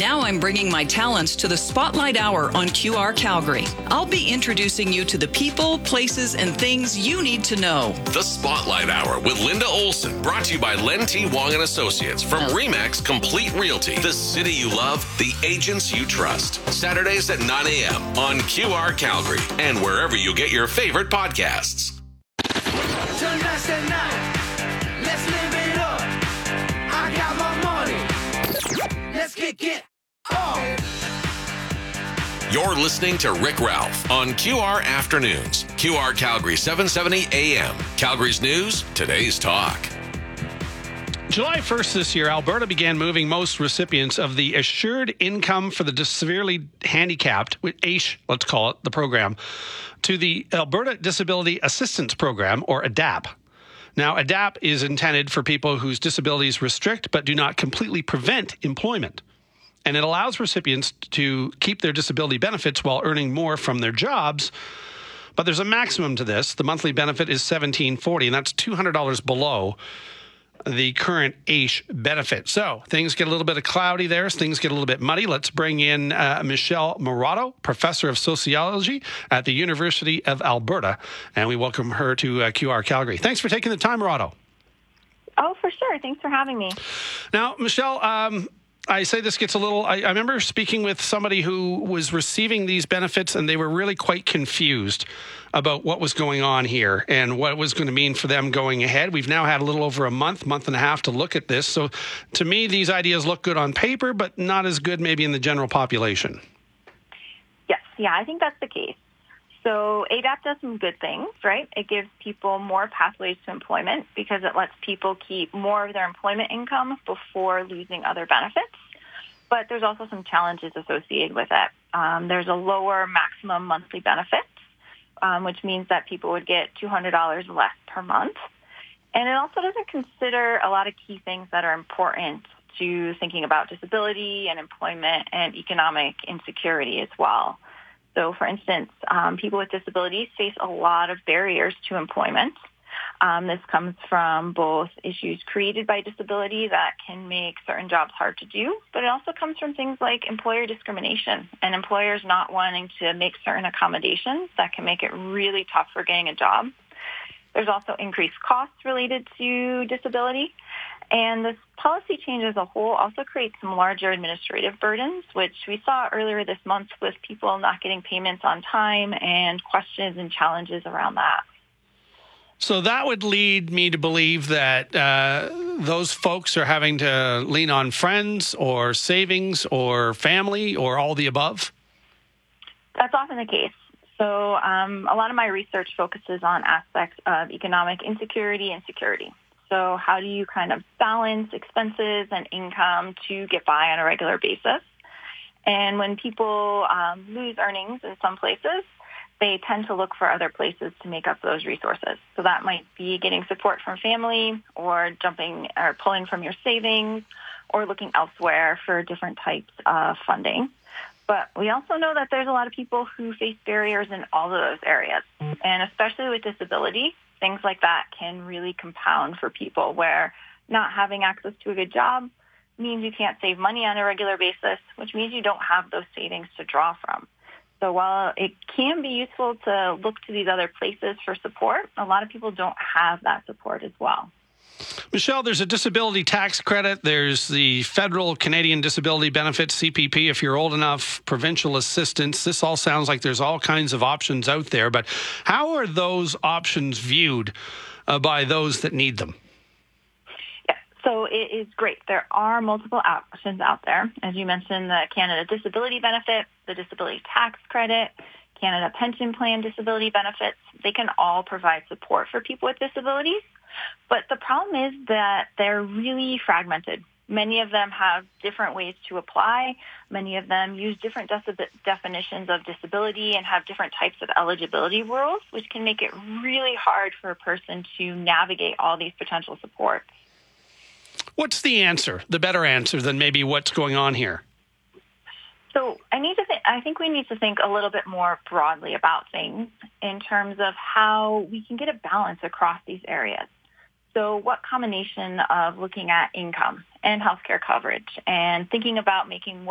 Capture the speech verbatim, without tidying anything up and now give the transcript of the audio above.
Now I'm bringing my talents to the Spotlight Hour on Q R Calgary. I'll be introducing you to the people, places, and things you need to know. The Spotlight Hour with Linda Olson, brought to you by Len T. Wong and Associates from Remax Complete Realty. The city you love, the agents you trust. Saturdays at nine a.m. on Q R Calgary and wherever you get your favorite podcasts. Tonight's the night. Let's live it up. I got my money. Let's kick it on. You're listening to Rick Ralph on Q R Afternoons. Q R Calgary, seven seventy A M. Calgary's news, today's talk. July first this year, Alberta began moving most recipients of the Assured Income for the Severely Handicapped, A I S H, let's call it, the program, to the Alberta Disability Assistance Program, or A D A P. Now, A D A P is intended for people whose disabilities restrict but do not completely prevent employment. And it allows recipients to keep their disability benefits while earning more from their jobs. But there's a maximum to this. The monthly benefit is seventeen forty, and that's two hundred dollars below the current A I S H benefit. So things get a little bit of cloudy there. Things get a little bit muddy. Let's bring in uh, Michelle Morato, professor of sociology at the University of Alberta, and we welcome her to uh, Q R Calgary. Thanks for taking the time, Morato. Oh, for sure. Thanks for having me. Now, Michelle, um, I say this gets a little, I, I remember speaking with somebody who was receiving these benefits and they were really quite confused about what was going on here and what it was going to mean for them going ahead. We've now had a little over a month, month and a half to look at this. So to me, these ideas look good on paper, but not as good maybe in the general population. Yes, yeah, I think that's the case. So A D A P does some good things, right? It gives people more pathways to employment because it lets people keep more of their employment income before losing other benefits. But there's also some challenges associated with it. Um, there's a lower maximum monthly benefit, um, which means that people would get two hundred dollars less per month. And it also doesn't consider a lot of key things that are important to thinking about disability and employment and economic insecurity as well. So, for instance, um, people with disabilities face a lot of barriers to employment. Um, this comes from both issues created by disability that can make certain jobs hard to do, but it also comes from things like employer discrimination and employers not wanting to make certain accommodations that can make it really tough for getting a job. There's also increased costs related to disability. And this policy change as a whole also creates some larger administrative burdens, which we saw earlier this month with people not getting payments on time and questions and challenges around that. So that would lead me to believe that uh, those folks are having to lean on friends or savings or family or all the above? That's often the case. So um, a lot of my research focuses on aspects of economic insecurity and security. So how do you kind of balance expenses and income to get by on a regular basis? And when people um, lose earnings in some places, they tend to look for other places to make up those resources. So that might be getting support from family or jumping or pulling from your savings or looking elsewhere for different types of funding. But we also know that there's a lot of people who face barriers in all of those areas, and especially with disability, things like that can really compound for people where not having access to a good job means you can't save money on a regular basis, which means you don't have those savings to draw from. So while it can be useful to look to these other places for support, a lot of people don't have that support as well. Michelle, there's a disability tax credit. There's the federal Canadian Disability Benefit, C P P, if you're old enough, provincial assistance. This all sounds like there's all kinds of options out there. But how are those options viewed uh, by those that need them? Yeah, so it is great. There are multiple options out there. As you mentioned, the Canada Disability Benefit, the Disability Tax Credit, Canada Pension Plan Disability Benefits. They can all provide support for people with disabilities. But the problem is that they're really fragmented. Many of them have different ways to apply. Many of them use different de- definitions of disability and have different types of eligibility rules, which can make it really hard for a person to navigate all these potential supports. What's the answer, the better answer than maybe what's going on here? So I need to. Th- I think we need to think a little bit more broadly about things in terms of how we can get a balance across these areas. So what combination of looking at income and healthcare coverage and thinking about making